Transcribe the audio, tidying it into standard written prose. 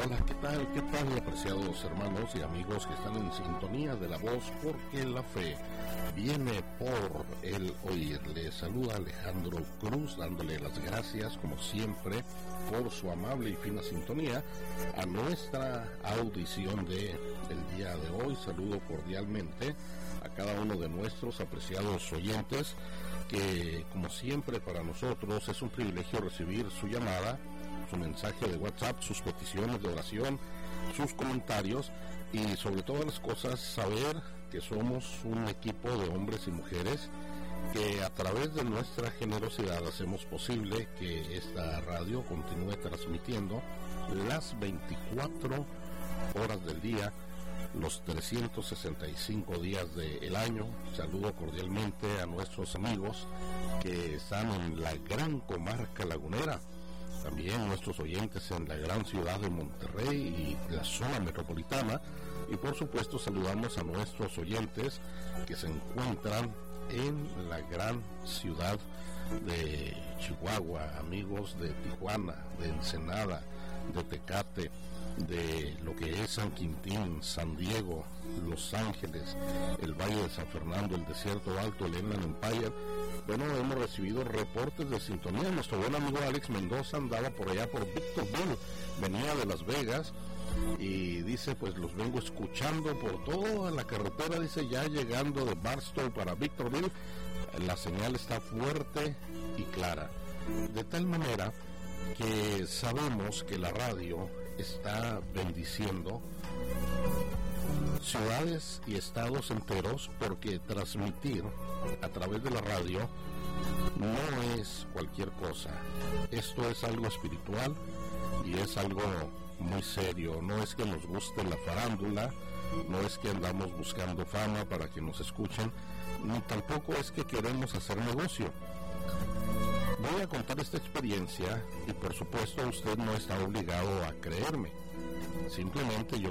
Hola, ¿qué tal? ¿Qué tal, apreciados hermanos y amigos que están en sintonía de la voz? Porque la fe viene por el oír. Les saluda Alejandro Cruz, dándole las gracias, como siempre, por su amable y fina sintonía a nuestra audición del día de hoy. Saludo cordialmente a cada uno de nuestros apreciados oyentes, que como siempre para nosotros es un privilegio recibir su llamada, su mensaje de WhatsApp, sus peticiones de oración, sus comentarios y sobre todas las cosas saber que somos un equipo de hombres y mujeres que a través de nuestra generosidad hacemos posible que esta radio continúe transmitiendo las 24 horas del día, los 365 días del año. Saludo cordialmente a nuestros amigos que están en la gran comarca lagunera, también nuestros oyentes en la gran ciudad de Monterrey y la zona metropolitana, y por supuesto saludamos a nuestros oyentes que se encuentran en la gran ciudad de Chihuahua, amigos de Tijuana, de Ensenada, de Tecate, de lo que es San Quintín, San Diego, Los Ángeles, el Valle de San Fernando, el Desierto Alto, el Inland Empire. Bueno, hemos recibido reportes de sintonía. Nuestro buen amigo Alex Mendoza andaba por allá por Victorville, venía de Las Vegas y dice, pues los vengo escuchando por toda la carretera, dice, ya llegando de Barstow para Victorville, la señal está fuerte y clara, de tal manera que sabemos que la radio está bendiciendo ciudades y estados enteros, porque transmitir a través de la radio no es cualquier cosa. Esto es algo espiritual y es algo muy serio. No es que nos guste la farándula, no es que andamos buscando fama para que nos escuchen, ni tampoco es que queremos hacer negocio. Voy a contar esta experiencia y por supuesto usted no está obligado a creerme. Simplemente yo